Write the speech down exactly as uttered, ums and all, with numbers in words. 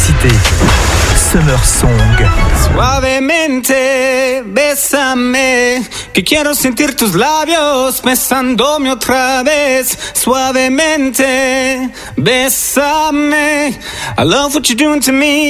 Cité. Summer Song. Suavemente, bésame, que quiero sentir tus labios besándome otra vez. Suavemente, bésame, I love what you're doing to me.